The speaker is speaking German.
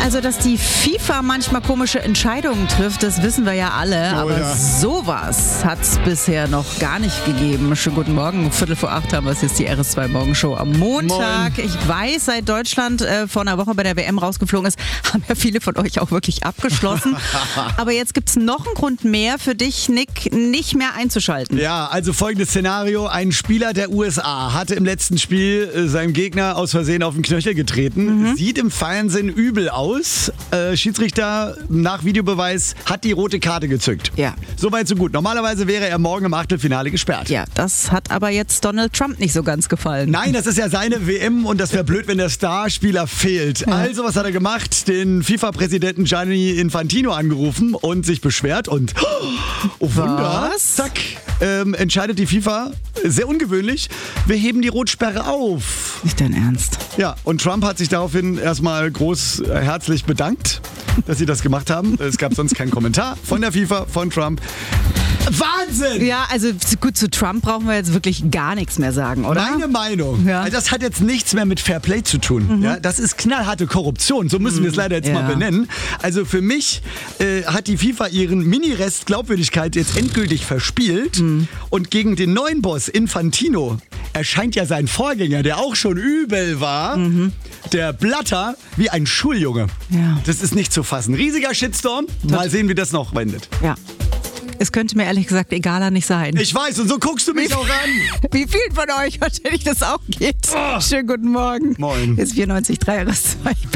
Also, dass die FIFA manchmal komische Entscheidungen trifft, das wissen wir ja alle. Aber sowas hat es bisher noch gar nicht gegeben. Schönen guten Morgen. 7:45 haben wir es jetzt, die RS2 Morgenshow am Montag. Moin. Ich weiß, seit Deutschland vor einer Woche bei der WM rausgeflogen ist, haben ja viele von euch auch wirklich abgeschlossen. Aber jetzt gibt es noch einen Grund mehr für dich, Nick, nicht mehr einzuschalten. Ja, also folgendes Szenario. Ein Spieler der USA hatte im letzten Spiel seinem Gegner aus Versehen auf den Knöchel getreten. Sieht im Fernsehen übel aus. Schiedsrichter nach Videobeweis hat die rote Karte gezückt. Ja. Soweit so gut. Normalerweise wäre er morgen im Achtelfinale gesperrt. Ja, das hat aber jetzt Donald Trump nicht so ganz gefallen. Nein, das ist ja seine WM und das wäre blöd, wenn der Starspieler fehlt. Ja. Also, was hat er gemacht? Den FIFA-Präsidenten Gianni Infantino angerufen und sich beschwert und oh Wunder, zack, entscheidet die FIFA, sehr ungewöhnlich, wir heben die Rotsperre auf. Nicht dein Ernst? Ja, und Trump hat sich daraufhin erstmal groß herzlich bedankt, dass sie das gemacht haben. Es gab sonst keinen Kommentar von der FIFA, von Trump. Wahnsinn! Ja, also gut, zu Trump brauchen wir jetzt wirklich gar nichts mehr sagen, oder? Meine Meinung. Ja. Also das hat jetzt nichts mehr mit Fairplay zu tun. Ja, das ist knallharte Korruption. So müssen wir es leider jetzt mal benennen. Also für mich hat die FIFA ihren Mini-Rest Glaubwürdigkeit jetzt endgültig verspielt. Und gegen den neuen Boss Infantino erscheint ja sein Vorgänger, der auch schon übel war, der Blatter, wie ein Schuljunge. Ja. Das ist nicht zu fassen. Riesiger Shitstorm. Mal sehen, wie das noch wendet. Ja. Es könnte mir ehrlich gesagt egaler nicht sein. Ich weiß, und so guckst du mich auch an. Wie vielen von euch wahrscheinlich das auch geht. Schönen guten Morgen. Moin. Ist 94.3 RS2.